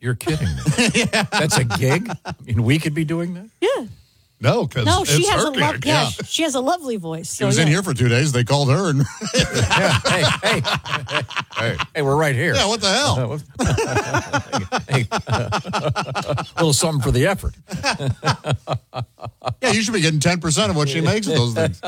You're kidding me. Yeah. That's a gig? I mean, we could be doing that? Yeah. No, because No, she it's has her a gig. she has a lovely voice. She was in here for 2 days. They called her. And Hey, we're right here. yeah, what the hell? A little something for the effort. Yeah, you should be getting 10% of what she makes of those things.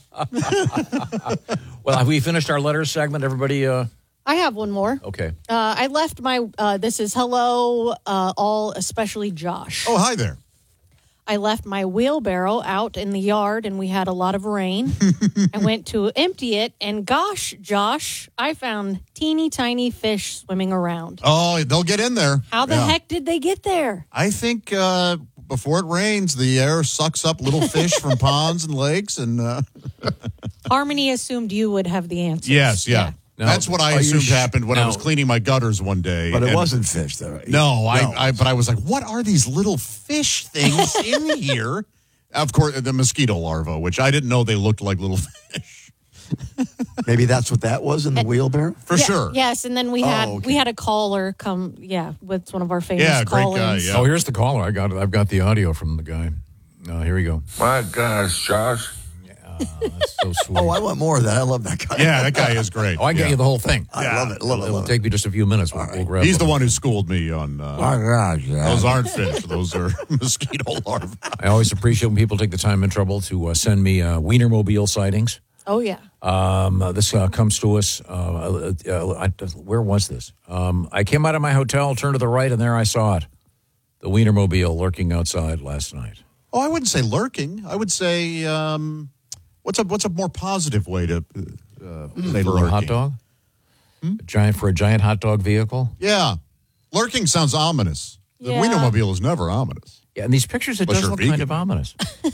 Well, have we finished our letters segment? Everybody, I have one more. okay. I left my, this is hello, all, especially Josh. Oh, hi there. I left my wheelbarrow out in the yard, and we had a lot of rain. I went to empty it, and gosh, Josh, I found teeny tiny fish swimming around. Oh, they'll get in there. How the heck did they get there? I think before it rains, the air sucks up little fish from ponds and lakes. And Harmony assumed you would have the answer. yes, yeah. Now, That's what I are you assumed sh- happened when I now- was cleaning my gutters one day. But it and- wasn't fish, though. No, but I was like, what are these little fish things in here? Of course, the mosquito larvae, which I didn't know they looked like little fish. Maybe that's what that was in the wheelbarrow? For sure. Yes, and then we had okay. we had a caller come, with one of our famous Yeah, great call-ins. guy, yeah. Oh, here's the caller. I've got the audio from the guy. Here we go. My gosh, Josh. That's so sweet. Oh, I want more of that. I love that guy. Yeah, that guy is great. Oh, I get Yeah. you the whole thing. I love it. Love it. It'll Love take me just a few minutes. We'll grab He's the them. one who schooled me on My gosh, those aren't fish. Those are mosquito larvae. I always appreciate when people take the time and trouble to send me Wienermobile sightings. Oh, yeah. This comes to us. Where was this? I came out of my hotel, turned to the right, and there I saw it. The Wienermobile lurking outside last night. Oh, I wouldn't say lurking. I would say what's a more positive way to say For lurking? a hot dog? A giant hot dog vehicle? Yeah, lurking sounds ominous. The Yeah. Wienermobile is never ominous. Yeah, in these pictures, it Unless does you're look vegan. kind of ominous.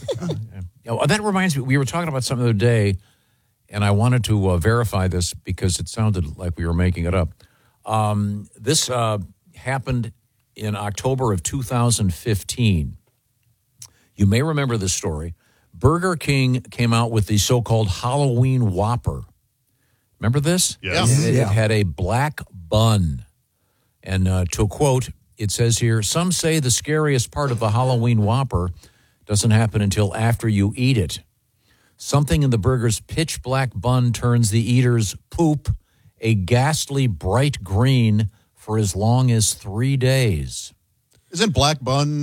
That reminds me, we were talking about something the other day, and I wanted to verify this because it sounded like we were making it up. This happened in October of 2015. You may remember this story. Burger King came out with the so-called Halloween Whopper. Remember this? Yes. It Yeah. had a black bun. And to quote, it says here, some say the scariest part of the Halloween Whopper doesn't happen until after you eat it. Something in the burger's pitch black bun turns the eater's poop a ghastly bright green for as long as 3 days. Isn't Black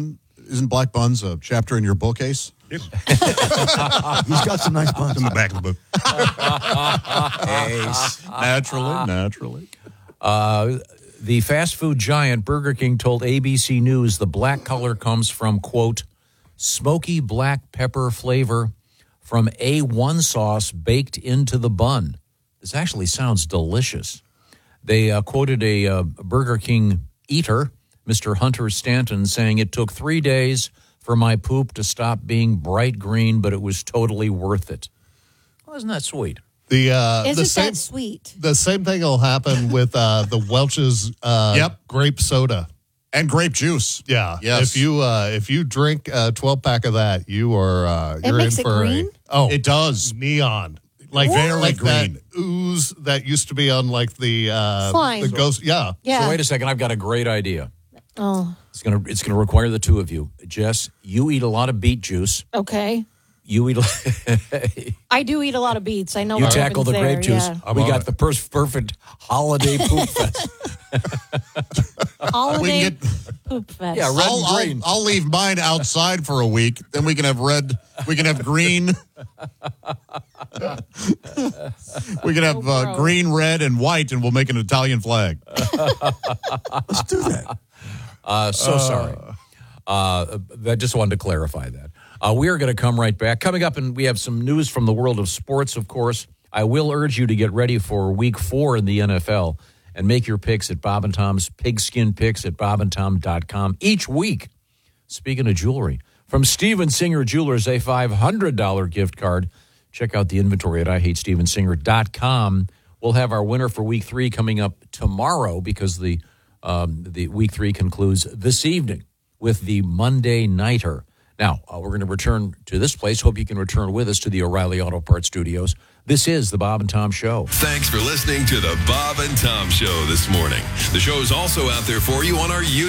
Buns a chapter in your bookcase? He's got some nice buns. In the back of the book. Naturally. The fast food giant Burger King told ABC News the black color comes from, quote, smoky black pepper flavor from A1 sauce baked into the bun. This actually sounds delicious. They quoted a Burger King eater, Mr. Hunter Stanton, saying it took 3 days for my poop to stop being bright green, but it was totally worth it. Well, isn't that sweet? Isn't that sweet? The same thing will happen with the Welch's grape soda And grape juice. Yeah. Yes. If you drink a 12-pack of that, you are you're makes in it for green? It does. neon. Like Very like green. that ooze that used to be on like the Slime. the ghost. Yeah. Yeah. So wait a second, I've got a great idea. Oh, It's gonna require the two of you. Jess, you eat a lot of beet juice. okay. You eat. I do eat a lot of beets. I know You what tackle the happens grape there, juice. yeah. We got the perfect holiday poop fest. Holiday get- poop fest. Yeah, red and green. I'll leave mine outside for a week. Then we can have red. We can have green. We can have gross. green, red, and white, and we'll make an Italian flag. Let's do that. Sorry. I just wanted to clarify that. We are going to come right back. Coming up, and we have some news from the world of sports, of course. I will urge you to get ready for Week 4 in the NFL and make your picks at Bob and Tom's Pigskin Picks at bobandtom.com each week. Speaking of jewelry, from Steven Singer Jewelers, a $500 gift card. Check out the inventory at IHateStevenSinger.com. We'll have our winner for Week 3 coming up tomorrow because the Week 3 concludes this evening with the Monday Nighter. Now, we're going to return to this place. Hope you can return with us to the O'Reilly Auto Parts Studios. This is the Bob and Tom Show. Thanks for listening to the Bob and Tom Show this morning. The show is also out there for you on our YouTube.